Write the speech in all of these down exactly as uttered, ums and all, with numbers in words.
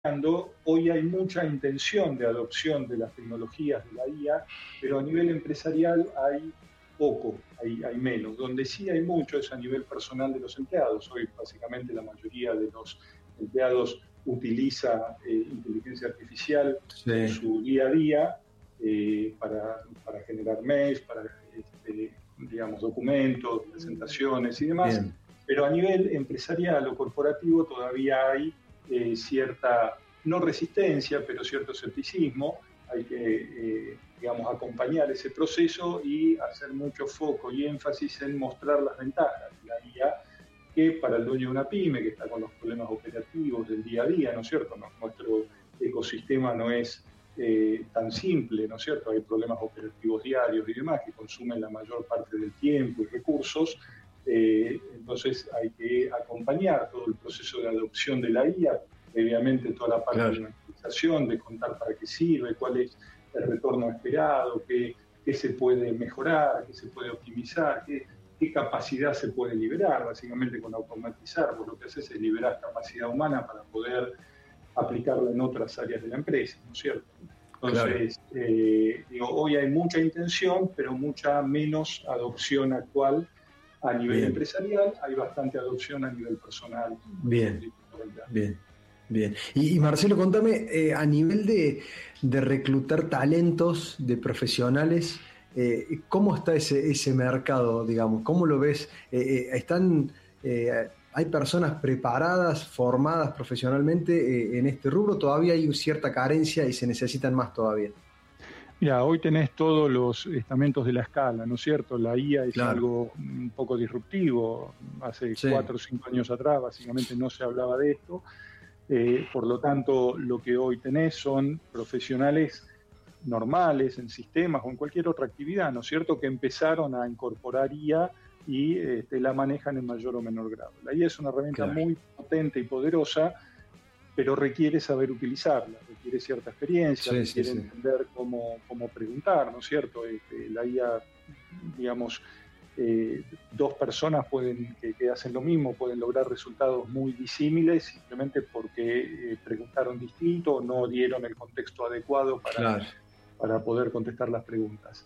Hoy hay mucha intención de adopción de las tecnologías de la I A, pero a nivel empresarial hay poco, hay, hay menos. Donde sí hay mucho es a nivel personal de los empleados. Hoy básicamente la mayoría de los empleados utiliza eh, inteligencia artificial Sí. en su día a día eh, para, para generar mails, para este, digamos, documentos, presentaciones y demás. Bien. Pero a nivel empresarial o corporativo todavía hay eh, cierta, no resistencia, pero cierto escepticismo. Hay que, eh, digamos, acompañar ese proceso y hacer mucho foco y énfasis en mostrar las ventajas de la I A, que para el dueño de una pyme, que está con los problemas operativos del día a día, ¿no es cierto? No, nuestro ecosistema no es eh, tan simple, ¿no es cierto? Hay problemas operativos diarios y demás que consumen la mayor parte del tiempo y recursos. Eh, entonces hay que acompañar todo el proceso de adopción de la I A, previamente toda la parte claro. de la utilización, de contar para qué sirve, cuál es el retorno esperado, qué, qué se puede mejorar, qué se puede optimizar, qué, qué capacidad se puede liberar, básicamente con automatizar. Vos lo que haces es liberar capacidad humana para poder aplicarla en otras áreas de la empresa, ¿no es cierto? Entonces, claro. eh, digo, hoy hay mucha intención, pero mucha menos adopción actual a nivel bien. empresarial, hay bastante adopción a nivel personal. Bien, bien, bien. Y, y Marcelo, contame, eh, a nivel de, de reclutar talentos, de profesionales, eh, ¿cómo está ese, ese mercado, digamos? ¿Cómo lo ves? Eh, eh, ¿Están, eh, hay personas preparadas, formadas profesionalmente eh, en este rubro? ¿Todavía hay cierta carencia y se necesitan más todavía? Mira, hoy tenés todos los estamentos de la escala, ¿no es cierto? La I A es claro. algo un poco disruptivo. Hace sí. cuatro o cinco años atrás básicamente no se hablaba de esto. Eh, por lo tanto, lo que hoy tenés son profesionales normales en sistemas o en cualquier otra actividad, ¿no es cierto?, que empezaron a incorporar I A y este, la manejan en mayor o menor grado. La I A es una herramienta claro. muy potente y poderosa, pero requiere saber utilizarla, requiere cierta experiencia, sí, requiere sí, sí. entender cómo, cómo preguntar, ¿no es cierto? Este, la I A, digamos, eh, dos personas pueden que, que hacen lo mismo pueden lograr resultados muy disímiles simplemente porque eh, preguntaron distinto o no dieron el contexto adecuado para, claro. para poder contestar las preguntas.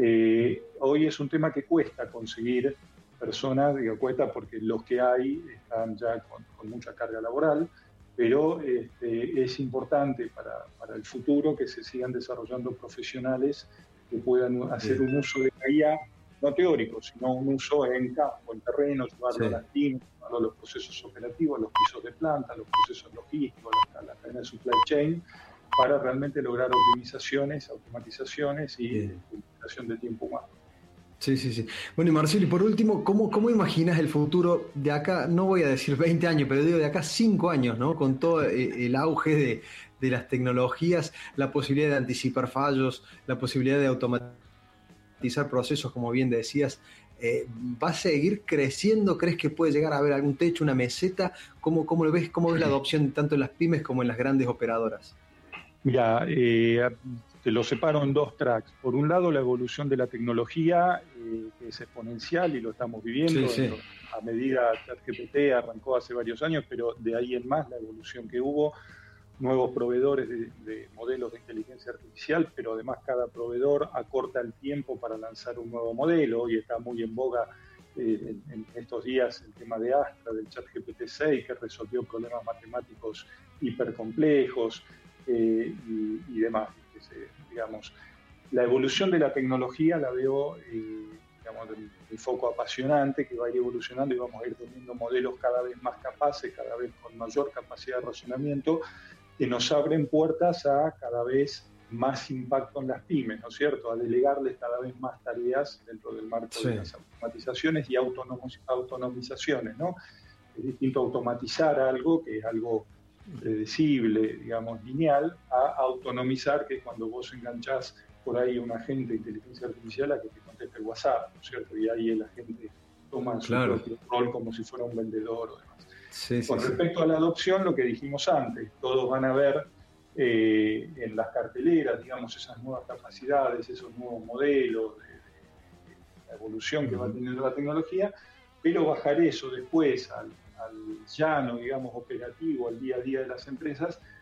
Eh, hoy es un tema que cuesta conseguir personas, digo, cuesta porque los que hay están ya con, con mucha carga laboral, pero este, es importante para, para el futuro que se sigan desarrollando profesionales que puedan hacer sí. un uso de la I A, no teórico, sino un uso en campo, en terreno, llevarlo sí. a las pymes, llevarlo a los procesos operativos, a los pisos de planta, a los procesos logísticos, a la, la cadena de supply chain, para realmente lograr optimizaciones, automatizaciones y utilización de tiempo humano. Sí, sí, sí. Bueno, y Marcelo, y por último, ¿cómo, cómo imaginas el futuro de acá, no voy a decir veinte años, pero digo de acá cinco años, ¿no? Con todo el auge de, de las tecnologías, la posibilidad de anticipar fallos, la posibilidad de automatizar procesos, como bien decías, eh, ¿va a seguir creciendo? ¿Crees que puede llegar a haber algún techo, una meseta? ¿Cómo, cómo lo ves? ¿Cómo ves la adopción tanto en las pymes como en las grandes operadoras? Mira, eh, te lo separo en dos tracks. Por un lado, la evolución de la tecnología, eh, que es exponencial y lo estamos viviendo. Sí, sí. A medida ChatGPT arrancó hace varios años, pero de ahí en más la evolución que hubo, nuevos proveedores de, de modelos de inteligencia artificial, pero además cada proveedor acorta el tiempo para lanzar un nuevo modelo. Hoy está muy en boga eh, en, en estos días el tema de Astra, del ChatGPT seis, que resolvió problemas matemáticos hipercomplejos. Eh, y, y demás, que se, digamos, la evolución de la tecnología la veo, eh, digamos, el, el foco apasionante que va a ir evolucionando y vamos a ir teniendo modelos cada vez más capaces, cada vez con mayor capacidad de razonamiento, que nos abren puertas a cada vez más impacto en las pymes, ¿no es cierto?, a delegarles cada vez más tareas dentro del marco sí. de las automatizaciones y autonom- autonomizaciones, ¿no? Es distinto automatizar algo, que es algo predecible, digamos, lineal, a autonomizar, que es cuando vos enganchás por ahí a un agente de inteligencia artificial a que te conteste el WhatsApp, ¿no es cierto? Y ahí el agente toma claro. su propio rol como si fuera un vendedor o demás. Sí, sí, Con respecto sí. a la adopción, lo que dijimos antes, todos van a ver eh, en las carteleras, digamos, esas nuevas capacidades, esos nuevos modelos, de, de, de la evolución que uh-huh. va teniendo la tecnología, pero bajar eso después al al llano, digamos, operativo, al día a día de las empresas,